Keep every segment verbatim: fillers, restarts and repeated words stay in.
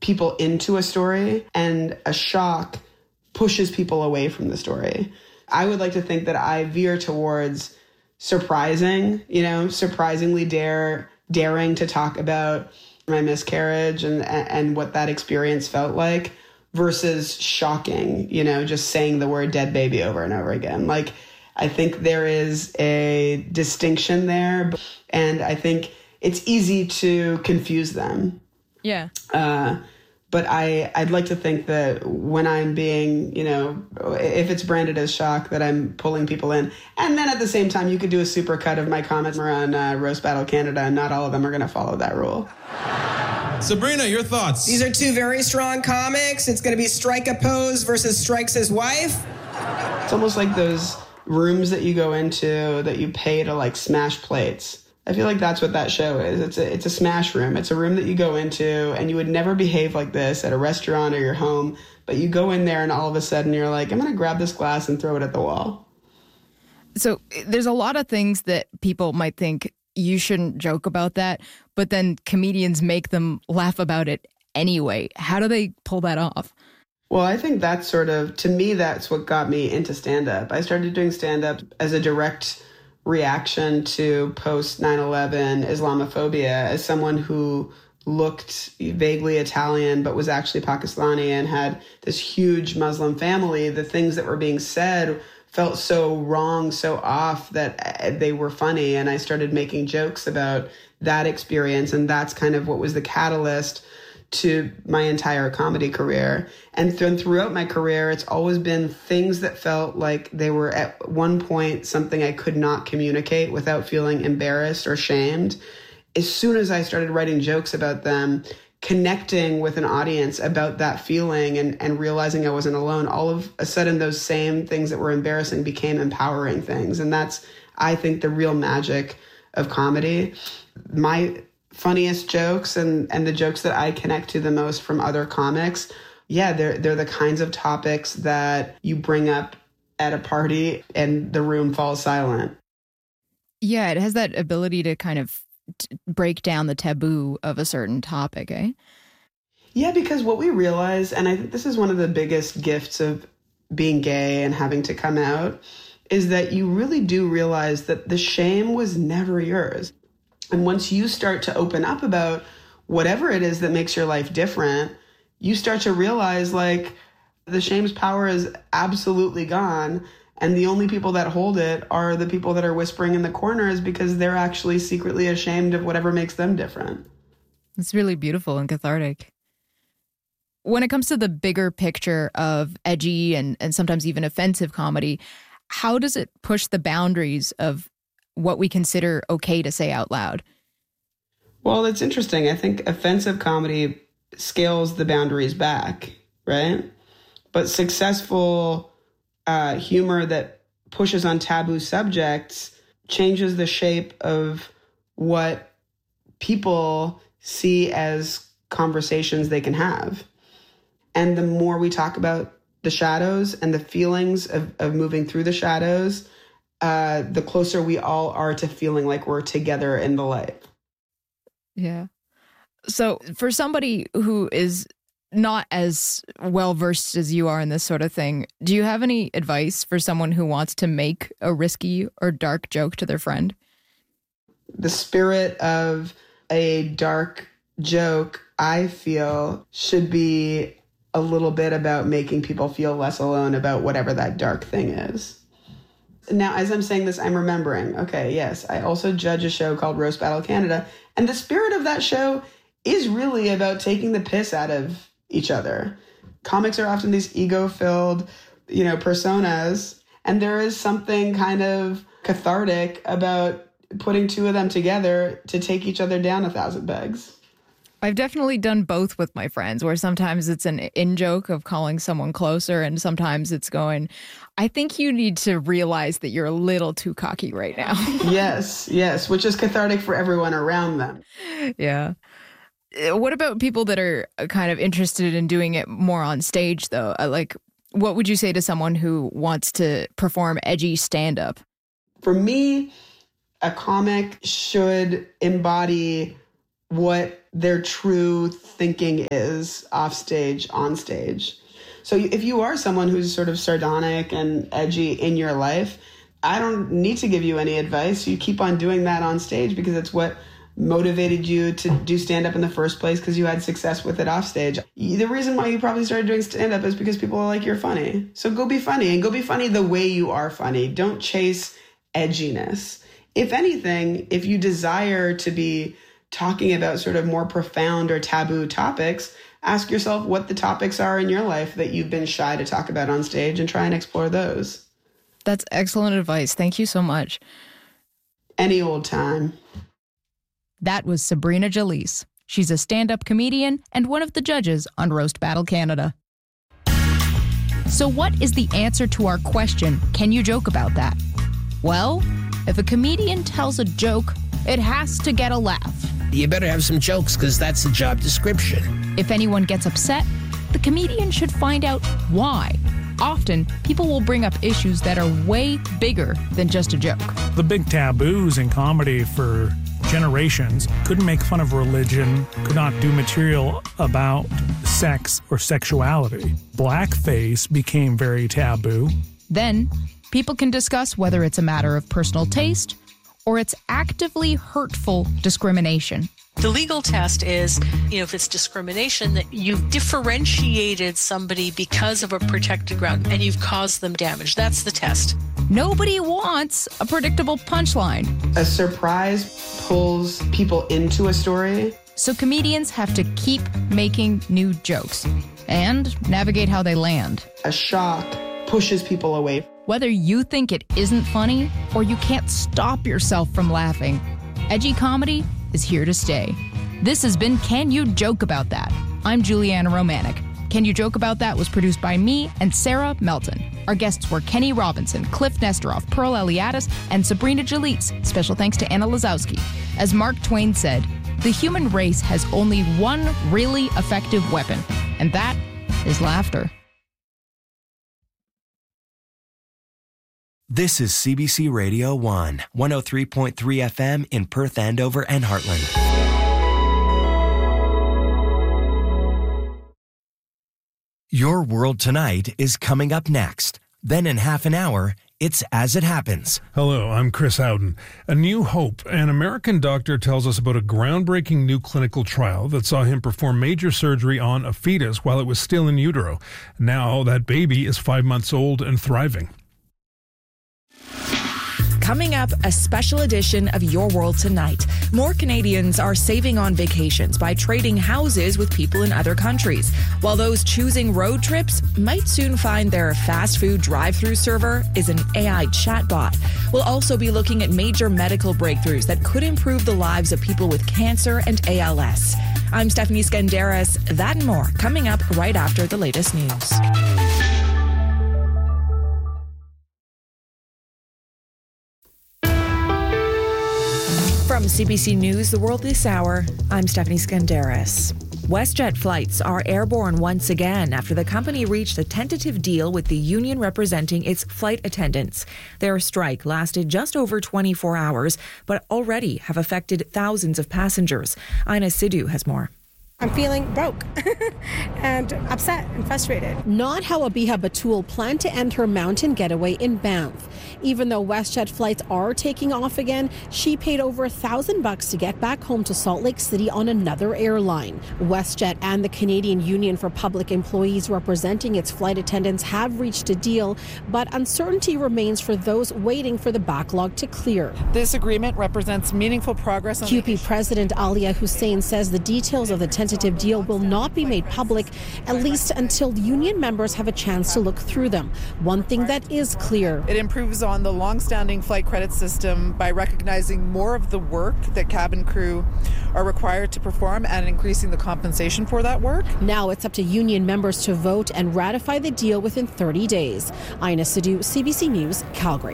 people into a story, and a shock pushes people away from the story. I would like to think that I veer towards surprising, you know, surprisingly dare, daring to talk about my miscarriage and, and what that experience felt like, versus shocking, you know, just saying the word dead baby over and over again. Like, I think there is a distinction there, and I think it's easy to confuse them. Yeah. Uh, but I, I'd like to think that when I'm being, you know, if it's branded as shock, that I'm pulling people in. And then at the same time, you could do a super cut of my comments around uh, Roast Battle Canada, and not all of them are going to follow that rule. Sabrina, your thoughts? These are two very strong comics. It's going to be Strike a Pose versus Strikes his wife. It's almost like those rooms that you go into that you pay to like smash plates. I feel like that's what that show is. It's a, it's a smash room. It's a room that you go into, and you would never behave like this at a restaurant or your home, but you go in there and all of a sudden you're like, I'm going to grab this glass and throw it at the wall. So there's a lot of things that people might think you shouldn't joke about that, but then comedians make them laugh about it anyway. How do they pull that off? Well, I think that's sort of, to me, that's what got me into stand-up. I started doing stand-up as a direct reaction to post nine eleven Islamophobia, as someone who looked vaguely Italian but was actually Pakistani and had this huge Muslim family. The things that were being said felt so wrong, so off, that they were funny. And I started making jokes about that experience. And that's kind of what was the catalyst to my entire comedy career. And th- throughout my career, it's always been things that felt like they were at one point something I could not communicate without feeling embarrassed or shamed. As soon as I started writing jokes about them, connecting with an audience about that feeling and, and realizing I wasn't alone, all of a sudden those same things that were embarrassing became empowering things. And that's, I think, the real magic of comedy. My funniest jokes and, and the jokes that I connect to the most from other comics, yeah, they're, they're the kinds of topics that you bring up at a party and the room falls silent. Yeah, it has that ability to kind of t- break down the taboo of a certain topic, eh? Yeah, because what we realize, and I think this is one of the biggest gifts of being gay and having to come out, is that you really do realize that the shame was never yours. And once you start to open up about whatever it is that makes your life different, you start to realize, like, the shame's power is absolutely gone. And the only people that hold it are the people that are whispering in the corners because they're actually secretly ashamed of whatever makes them different. It's really beautiful and cathartic. When it comes to the bigger picture of edgy and, and sometimes even offensive comedy, how does it push the boundaries of what we consider okay to say out loud? Well, it's interesting. I think offensive comedy scales the boundaries back, right? But successful uh, humor that pushes on taboo subjects changes the shape of what people see as conversations they can have. And the more we talk about the shadows and the feelings of, of moving through the shadows, uh, the closer we all are to feeling like we're together in the light. Yeah. So for somebody who is not as well versed as you are in this sort of thing, do you have any advice for someone who wants to make a risky or dark joke to their friend? The spirit of a dark joke, I feel, should be a little bit about making people feel less alone about whatever that dark thing is. Now, as I'm saying this, I'm remembering, okay, yes, I also judge a show called Roast Battle Canada, and the spirit of that show is really about taking the piss out of each other. Comics are often these ego-filled, you know, personas, and there is something kind of cathartic about putting two of them together to take each other down a thousand pegs. I've definitely done both with my friends, where sometimes it's an in-joke of calling someone closer, and sometimes it's going, I think you need to realize that you're a little too cocky right now. Yes, yes, which is cathartic for everyone around them. Yeah. What about people that are kind of interested in doing it more on stage, though? Like, what would you say to someone who wants to perform edgy stand-up? For me, a comic should embody what their true thinking is off stage, on stage. So if you are someone who's sort of sardonic and edgy in your life, I don't need to give you any advice. You keep on doing that on stage because it's what motivated you to do stand-up in the first place, because you had success with it off stage. The reason why you probably started doing stand-up is because people are like, you're funny. So go be funny, and go be funny the way you are funny. Don't chase edginess. If anything, if you desire to be talking about sort of more profound or taboo topics, ask yourself what the topics are in your life that you've been shy to talk about on stage and try and explore those. That's excellent advice. Thank you so much. Any old time. That was Sabrina Jalise. She's a stand-up comedian and one of the judges on Roast Battle Canada. So what is the answer to our question, can you joke about that? Well, if a comedian tells a joke, it has to get a laugh. You better have some jokes, because that's the job description. If anyone gets upset, the comedian should find out why. Often, people will bring up issues that are way bigger than just a joke. The big taboos in comedy for generations: couldn't make fun of religion, could not do material about sex or sexuality. Blackface became very taboo. Then, people can discuss whether it's a matter of personal taste or it's actively hurtful discrimination. The legal test is, you know, if it's discrimination, that you've differentiated somebody because of a protected ground and you've caused them damage. That's the test. Nobody wants a predictable punchline. A surprise pulls people into a story. So comedians have to keep making new jokes and navigate how they land. A shock pushes people away. Whether you think it isn't funny or you can't stop yourself from laughing, edgy comedy is here to stay. This has been Can You Joke About That? I'm Juliana Romanek. Can You Joke About That was produced by me and Sarah Melton. Our guests were Kenny Robinson, Cliff Nestoroff, Pearl Eliadis, and Sabrina Jalise. Special thanks to Anna Lazowski. As Mark Twain said, the human race has only one really effective weapon, and that is laughter. This is C B C Radio one, one oh three point three F M in Perth, Andover, and Heartland. Your World Tonight is coming up next. Then in half an hour, it's As It Happens. Hello, I'm Chris Howden. A New Hope, an American doctor tells us about a groundbreaking new clinical trial that saw him perform major surgery on a fetus while it was still in utero. Now that baby is five months old and thriving. Coming up, a special edition of Your World Tonight. More Canadians are saving on vacations by trading houses with people in other countries, while those choosing road trips might soon find their fast food drive-through server is an A I chatbot. We'll also be looking at major medical breakthroughs that could improve the lives of people with cancer and A L S. I'm Stephanie Skandaris. That and more coming up right after the latest news. From C B C News, The World This Hour, I'm Stephanie Skandaris. WestJet flights are airborne once again after the company reached a tentative deal with the union representing its flight attendants. Their strike lasted just over twenty-four hours, but already have affected thousands of passengers. Ina Sidhu has more. I'm feeling broke and upset and frustrated. Not how Abiha Batul planned to end her mountain getaway in Banff. Even though WestJet flights are taking off again, she paid over a thousand bucks to get back home to Salt Lake City on another airline. WestJet and the Canadian Union for Public Employees representing its flight attendants have reached a deal, but uncertainty remains for those waiting for the backlog to clear. This agreement represents meaningful progress. On Q P President Alia Hussein says the details of the tentative deal will not be made public, at least until union members have a chance to look through them. One thing that is clear: it improves on the long-standing flight credit system by recognizing more of the work that cabin crew are required to perform and increasing the compensation for that work. Now it's up to union members to vote and ratify the deal within thirty days. Ina Sidhu, C B C News, Calgary.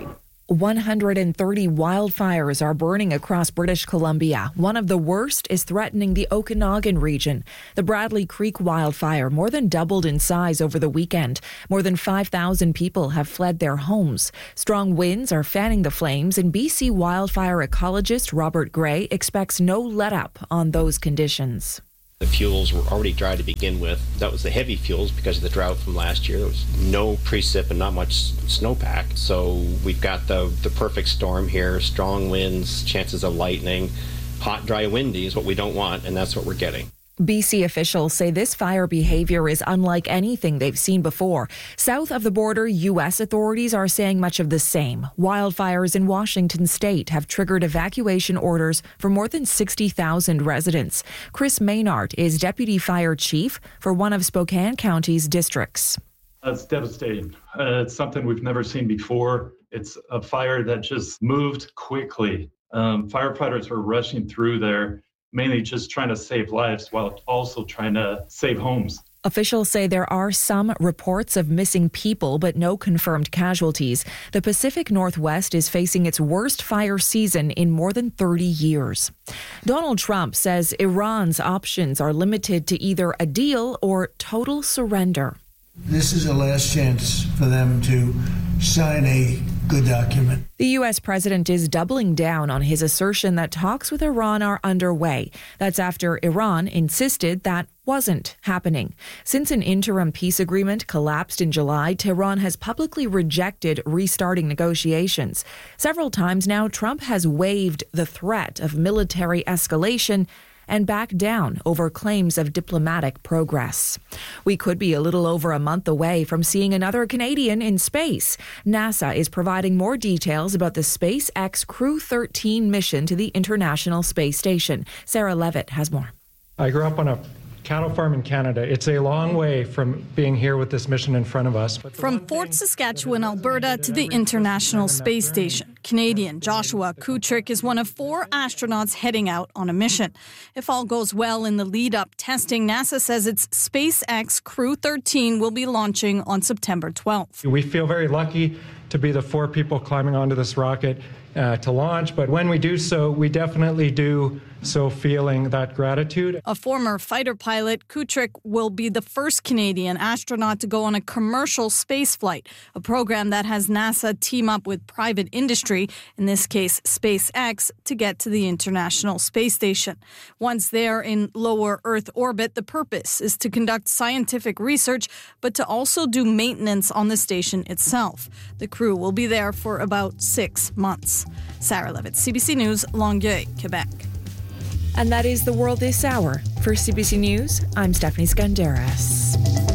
one hundred thirty wildfires are burning across British Columbia. One of the worst is threatening the Okanagan region. The Bradley Creek wildfire more than doubled in size over the weekend. More than five thousand people have fled their homes. Strong winds are fanning the flames, and B C wildfire ecologist Robert Gray expects no let-up on those conditions. The fuels were already dry to begin with. That was the heavy fuels because of the drought from last year. There was no precip and not much snowpack. So we've got the, the perfect storm here, strong winds, chances of lightning. Hot, dry, windy is what we don't want, and that's what we're getting. B C officials say this fire behavior is unlike anything they've seen before. South of the border, U S authorities are saying much of the same. Wildfires in Washington state have triggered evacuation orders for more than sixty thousand residents. Chris Maynard is deputy fire chief for one of Spokane County's districts. It's devastating. Uh, it's something we've never seen before. It's a fire that just moved quickly. Um, firefighters were rushing through there, mainly just trying to save lives while also trying to save homes. Officials say there are some reports of missing people, but no confirmed casualties. The Pacific Northwest is facing its worst fire season in more than thirty years. Donald Trump says Iran's options are limited to either a deal or total surrender. This is a last chance for them to sign a good document. The U S president is doubling down on his assertion that talks with Iran are underway. That's after Iran insisted that wasn't happening. Since an interim peace agreement collapsed in July, Tehran has publicly rejected restarting negotiations. Several times now, Trump has waived the threat of military escalation and back down over claims of diplomatic progress. We could be a little over a month away from seeing another Canadian in space. NASA is providing more details about the SpaceX Crew thirteen mission to the International Space Station. Sarah Levitt has more. I grew up on a cattle farm in Canada. It's a long way from being here with this mission in front of us. From Fort Saskatchewan, Alberta to the International Space Station, Canadian Joshua Kutrick is one of four astronauts heading out on a mission. If all goes well in the lead-up testing, NASA says its SpaceX Crew thirteen will be launching on September twelfth. We feel very lucky to be the four people climbing onto this rocket uh, to launch, but when we do so, we definitely do so feeling that gratitude. A former fighter pilot, Kutrick will be the first Canadian astronaut to go on a commercial space flight, a program that has NASA team up with private industry, in this case SpaceX, to get to the International Space Station. Once there in lower Earth orbit, the purpose is to conduct scientific research, but to also do maintenance on the station itself. The crew will be there for about six months. Sarah Levitt, C B C News, Longueuil, Quebec. And that is the world this hour. For C B C News, I'm Stephanie Skandaris.